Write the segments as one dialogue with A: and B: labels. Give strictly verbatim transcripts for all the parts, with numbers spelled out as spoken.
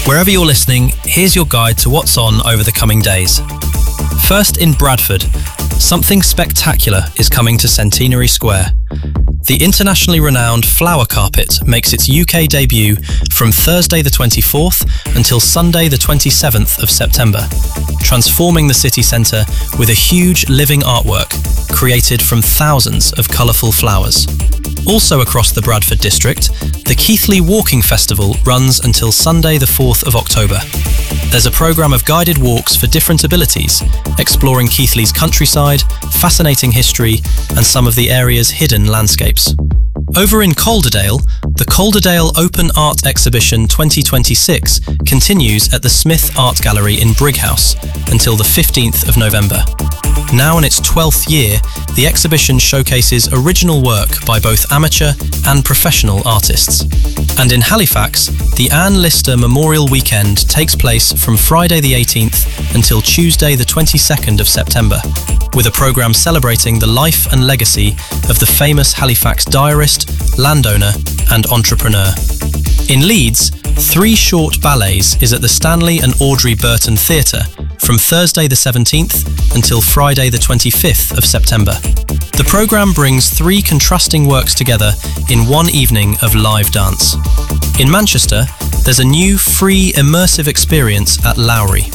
A: Wherever you're listening, here's your guide to what's on over the coming days. First, in Bradford, something spectacular is coming to Centenary Square. The internationally renowned Flower Carpet makes its U K debut from Thursday the twenty-fourth until Sunday the twenty-seventh of September, transforming the city centre with a huge living artwork created from thousands of colourful flowers. Also across the Bradford district, the Keighley Walking Festival runs until Sunday the fourth of October. There's a programme of guided walks for different abilities, exploring Keighley's countryside, fascinating history, and some of the area's hidden landscapes. Over in Calderdale, the Calderdale Open Art Exhibition twenty twenty-six continues at the Smith Art Gallery in Brighouse until the fifteenth of November. Now in its twelfth year, the exhibition showcases original work by both amateur and professional artists. And in Halifax, the Anne Lister Memorial Weekend takes place from Friday the eighteenth until Tuesday the twenty-second of September, with a programme celebrating the life and legacy of the famous Halifax diarist, landowner and entrepreneur. In Leeds, Three Short Ballets is at the Stanley and Audrey Burton Theatre from Thursday the seventeenth until Friday the twenty-fifth of September. The programme brings three contrasting works together in one evening of live dance. In Manchester, there's a new free immersive experience at Lowry.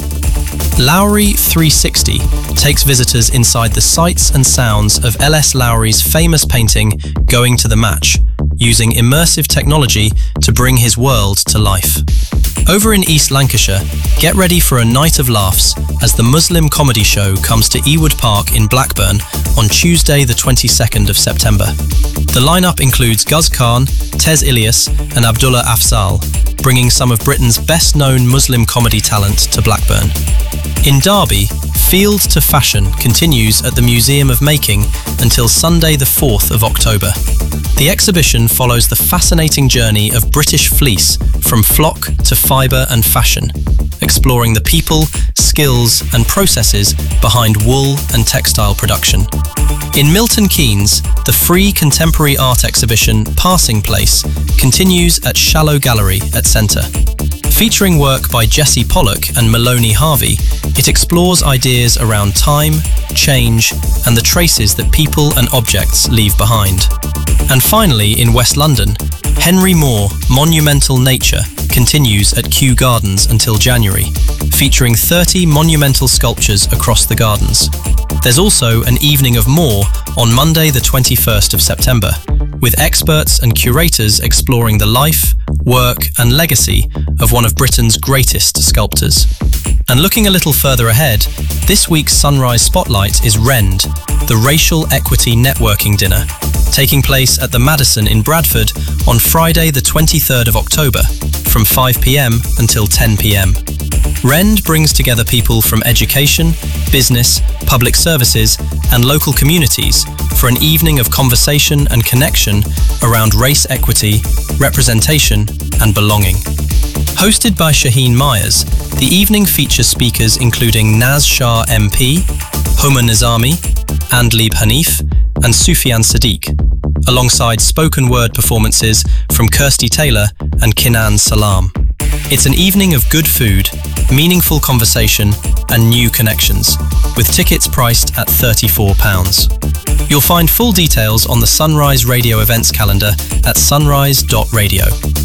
A: Lowry three sixty takes visitors inside the sights and sounds of L S Lowry's famous painting Going to the Match, using immersive technology to bring his world to life. Over in East Lancashire, get ready for a night of laughs as the Muslim comedy show comes to Ewood Park in Blackburn on Tuesday the twenty-second of September. The lineup includes Guz Khan, Tez Ilyas and Abdullah Afzal, bringing some of Britain's best-known Muslim comedy talent to Blackburn. In Derby, Field to Fashion continues at the Museum of Making until Sunday the fourth of October. The exhibition follows the fascinating journey of British fleece from flock to fibre and fashion, exploring the people, skills and processes behind wool and textile production. In Milton Keynes, the free contemporary art exhibition Passing Place continues at Shallow Gallery at Centre. Featuring work by Jesse Pollock and Maloney Harvey, it explores ideas around time, change, and the traces that people and objects leave behind. And finally, in West London, Henry Moore Monumental Nature continues at Kew Gardens until January, featuring thirty monumental sculptures across the gardens. There's also an evening of Moore on Monday the twenty-first of September, with experts and curators exploring the life, work and legacy of one of Britain's greatest sculptors. And looking a little further ahead, this week's Sunrise Spotlight is REND, the Racial Equity Networking Dinner, taking place at the Madison in Bradford on Friday the twenty-third of October from five p m until ten p m. REND brings together people from education, business, public services and local communities for an evening of conversation and connection around race equity, representation and belonging. Hosted by Shaheen Myers, the evening features speakers including Naz Shah M P, Homa Nizami, Andleeb Hanif and Sufyan Sadiq, alongside spoken word performances from Kirsty Taylor and Kinan Salam. It's an evening of good food, meaningful conversation and new connections, with tickets priced at thirty-four pounds. You'll find full details on the Sunrise Radio events calendar at sunrise dot radio.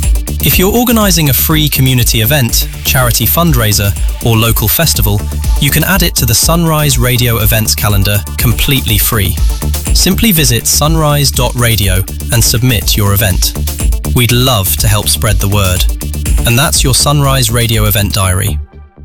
A: If you're organising a free community event, charity fundraiser or local festival, you can add it to the Sunrise Radio events calendar completely free. Simply visit sunrise dot radio and submit your event. We'd love to help spread the word. And that's your Sunrise Radio event diary.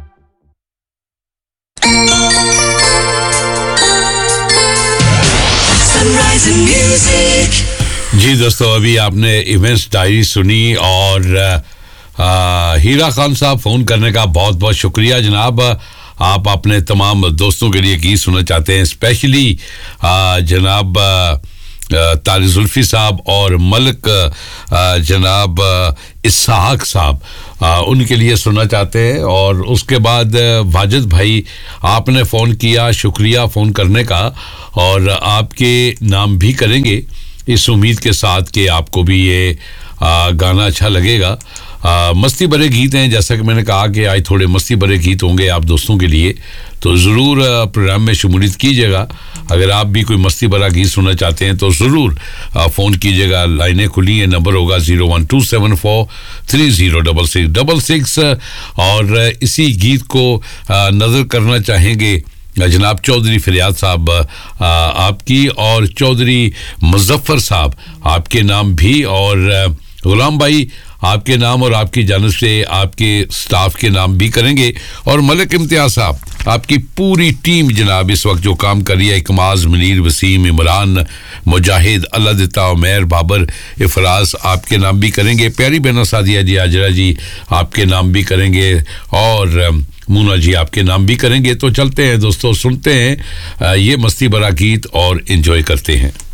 B: Sunrise and music.
C: जी दोस्तों, अभी आपने events diary सुनी और आ, हीरा खान साहब phone करने का बहुत बहुत शुक्रिया जनाब. आप अपने तमाम दोस्तों के लिए गीत सुनना चाहते हैं, स्पेशली जनाब तारिक जुल्फी साहब और मलिक जनाब इसहाक साहब, उनके लिए सुनना चाहते हैं. और उसके बाद वाजिद भाई, आपने फ़ोन किया, शुक्रिया फ़ोन करने का, और आपके नाम भी करेंगे इस उम्मीद के साथ कि आपको भी ये आ, गाना अच्छा लगेगा। आ, मस्ती भरे गीत हैं, जैसा कि मैंने कहा कि आज थोड़े मस्ती भरे गीत होंगे आप दोस्तों के लिए, तो ज़रूर प्रोग्राम में शमूलियत कीजिएगा। अगर आप भी कोई मस्ती भरा गीत सुनना चाहते हैं तो ज़रूर फ़ोन कीजिएगा, लाइनें खुली हैं, नंबर होगा zero one two seven four three zero double six double six. और इसी गीत को नज़र करना चाहेंगे जनाब चौधरी फरियाद साहब आपकी और चौधरी मुजफ्फर साहब आपके नाम भी, और गुलाम भाई आपके नाम और आपकी जानिब से आपके स्टाफ के नाम भी करेंगे, और मलिक इम्तियाज साहब आपकी पूरी टीम जनाब इस वक्त जो काम कर रही है, इकमाज, मुनीर, वसीम, इमरान, मुजाहिद, अल्लाह दिता, उमैर, बाबर, इफराज आपके नाम भी करेंगे, प्यारी बहना सादिया जी, आजरा जी आपके नाम भी करेंगे, और मूना जी आपके नाम भी करेंगे। तो चलते हैं दोस्तों, सुनते हैं ये मस्ती भरा गीत और एंजॉय करते हैं।